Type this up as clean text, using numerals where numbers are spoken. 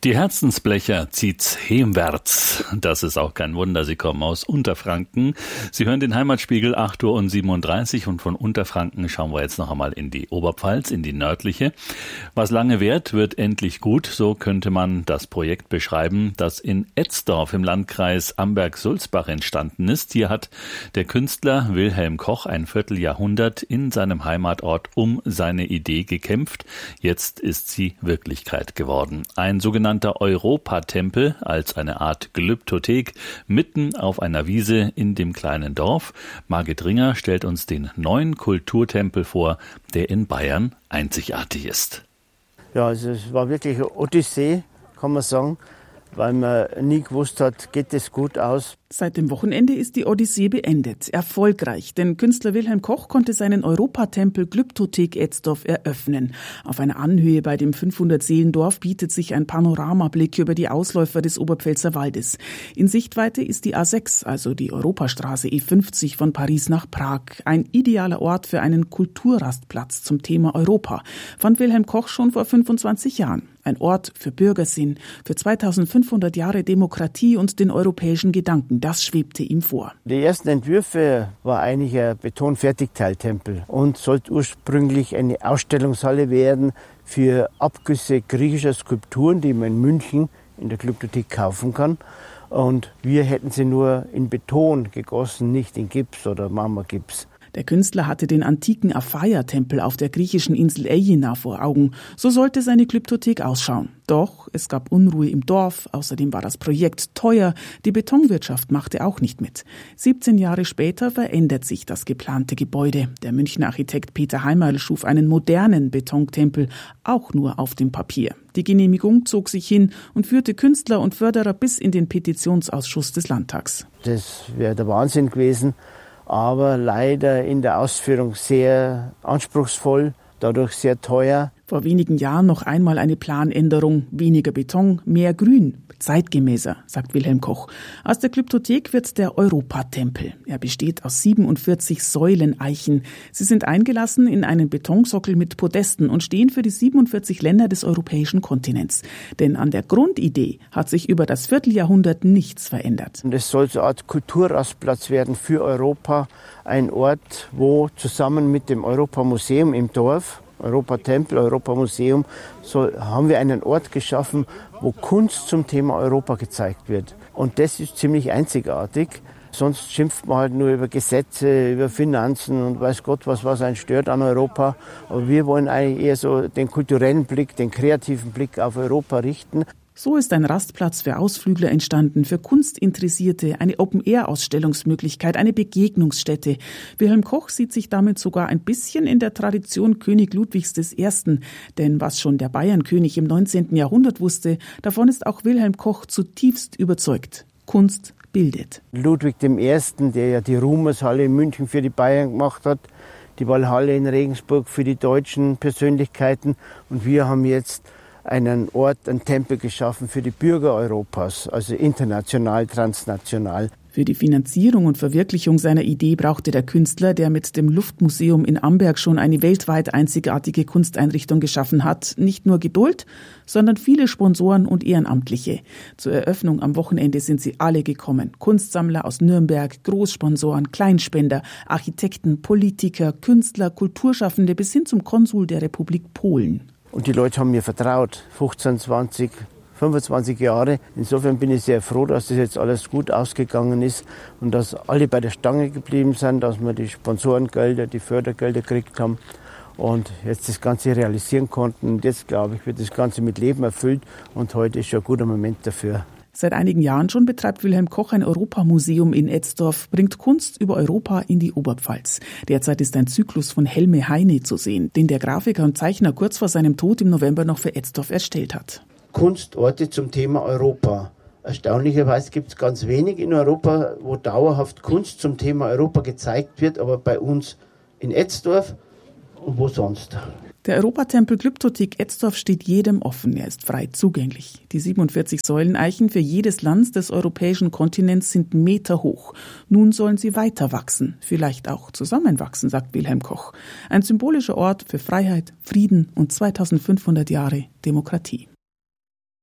Die Herzensblecher zieht's heimwärts. Das ist auch kein Wunder, sie kommen aus Unterfranken. Sie hören den Heimatspiegel 8:37 Uhr und von Unterfranken schauen wir jetzt noch einmal in die Oberpfalz, in die nördliche. Was lange währt, wird endlich gut. So könnte man das Projekt beschreiben, das in Etzdorf im Landkreis Amberg-Sulzbach entstanden ist. Hier hat der Künstler Wilhelm Koch ein Vierteljahrhundert in seinem Heimatort um seine Idee gekämpft. Jetzt ist sie Wirklichkeit geworden. Ein sogenannter Europatempel als eine Art Glyptothek mitten auf einer Wiese in dem kleinen Dorf. Margit Ringer stellt uns den neuen Kulturtempel vor, der in Bayern einzigartig ist. Ja, also es war wirklich eine Odyssee, kann man sagen, weil man nie gewusst hat, geht es gut aus. Seit dem Wochenende ist die Odyssee beendet. Erfolgreich, denn Künstler Wilhelm Koch konnte seinen Europatempel Glyptothek Etzdorf eröffnen. Auf einer Anhöhe bei dem 500-Seelendorf bietet sich ein Panoramablick über die Ausläufer des Oberpfälzer Waldes. In Sichtweite ist die A6, also die Europastraße E50 von Paris nach Prag. Ein idealer Ort für einen Kulturrastplatz zum Thema Europa, fand Wilhelm Koch schon vor 25 Jahren. Ein Ort für Bürgersinn, für 2500 Jahre Demokratie und den europäischen Gedanken. Das schwebte ihm vor. Die ersten Entwürfe war eigentlich ein Betonfertigteiltempel und sollte ursprünglich eine Ausstellungshalle werden für Abgüsse griechischer Skulpturen, die man in München in der Glyptothek kaufen kann. Und wir hätten sie nur in Beton gegossen, nicht in Gips oder Marmorgips. Der Künstler hatte den antiken Aphaia-Tempel auf der griechischen Insel Aegina vor Augen. So sollte seine Glyptothek ausschauen. Doch es gab Unruhe im Dorf. Außerdem war das Projekt teuer. Die Betonwirtschaft machte auch nicht mit. 17 Jahre später verändert sich das geplante Gebäude. Der Münchner Architekt Peter Heimerl schuf einen modernen Betontempel, auch nur auf dem Papier. Die Genehmigung zog sich hin und führte Künstler und Förderer bis in den Petitionsausschuss des Landtags. Das wäre der Wahnsinn gewesen. Aber leider in der Ausführung sehr anspruchsvoll, dadurch sehr teuer. Vor wenigen Jahren noch einmal eine Planänderung. Weniger Beton, mehr Grün. Zeitgemäßer, sagt Wilhelm Koch. Aus der Glyptothek wird der Europatempel. Er besteht aus 47 Säuleneichen. Sie sind eingelassen in einen Betonsockel mit Podesten und stehen für die 47 Länder des europäischen Kontinents. Denn an der Grundidee hat sich über das Vierteljahrhundert nichts verändert. Und es soll so eine Art Kulturrastplatz werden für Europa. Ein Ort, wo zusammen mit dem Europamuseum im Dorf, Europatempel, Europamuseum, so haben wir einen Ort geschaffen, wo Kunst zum Thema Europa gezeigt wird. Und das ist ziemlich einzigartig. Sonst schimpft man halt nur über Gesetze, über Finanzen und weiß Gott, was einen stört an Europa. Aber wir wollen eigentlich eher so den kulturellen Blick, den kreativen Blick auf Europa richten. So ist ein Rastplatz für Ausflügler entstanden, für Kunstinteressierte, eine Open-Air-Ausstellungsmöglichkeit, eine Begegnungsstätte. Wilhelm Koch sieht sich damit sogar ein bisschen in der Tradition König Ludwigs I. Denn was schon der Bayernkönig im 19. Jahrhundert wusste, davon ist auch Wilhelm Koch zutiefst überzeugt. Kunst bildet. Ludwig I., der ja die Ruhmershalle in München für die Bayern gemacht hat, die Walhalle in Regensburg für die deutschen Persönlichkeiten. Und wir haben jetzt einen Ort, einen Tempel geschaffen für die Bürger Europas, also international, transnational. Für die Finanzierung und Verwirklichung seiner Idee brauchte der Künstler, der mit dem Luftmuseum in Amberg schon eine weltweit einzigartige Kunsteinrichtung geschaffen hat, nicht nur Geduld, sondern viele Sponsoren und Ehrenamtliche. Zur Eröffnung am Wochenende sind sie alle gekommen. Kunstsammler aus Nürnberg, Großsponsoren, Kleinspender, Architekten, Politiker, Künstler, Kulturschaffende bis hin zum Konsul der Republik Polen. Und die Leute haben mir vertraut, 15, 20, 25 Jahre. Insofern bin ich sehr froh, dass das jetzt alles gut ausgegangen ist und dass alle bei der Stange geblieben sind, dass wir die Sponsorengelder, die Fördergelder gekriegt haben und jetzt das Ganze realisieren konnten. Und jetzt, glaube ich, wird das Ganze mit Leben erfüllt und heute ist schon ein guter Moment dafür. Seit einigen Jahren schon betreibt Wilhelm Koch ein Europamuseum in Etzdorf, bringt Kunst über Europa in die Oberpfalz. Derzeit ist ein Zyklus von Helme Heine zu sehen, den der Grafiker und Zeichner kurz vor seinem Tod im November noch für Etzdorf erstellt hat. Kunstorte zum Thema Europa. Erstaunlicherweise gibt es ganz wenig in Europa, wo dauerhaft Kunst zum Thema Europa gezeigt wird, aber bei uns in Etzdorf und wo sonst. Der Europatempel Glyptothek Etzdorf steht jedem offen. Er ist frei zugänglich. Die 47 Säuleneichen für jedes Land des europäischen Kontinents sind Meter hoch. Nun sollen sie weiter wachsen, vielleicht auch zusammenwachsen, sagt Wilhelm Koch. Ein symbolischer Ort für Freiheit, Frieden und 2500 Jahre Demokratie.